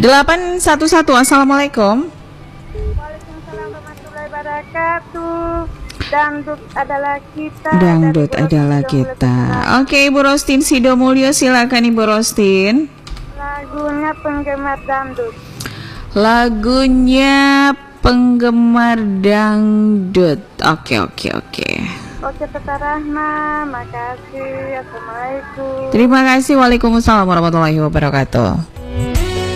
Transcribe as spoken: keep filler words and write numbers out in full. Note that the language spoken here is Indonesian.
delapan satu satu. Assalamualaikum. Waalaikumsalam warahmatullahi wabarakatuh. Dangdut adalah kita. Dangdut adalah kita. Oke, Ibu Rostin Sidomulyo, silakan Ibu Rostin. Lagunya penggemar dangdut. Lagunya penggemar dangdut. Oke, oke, oke. Oke, Tata Rahma, makasih. Assalamualaikum. Terima kasih. Waalaikumsalam warahmatullahi wabarakatuh.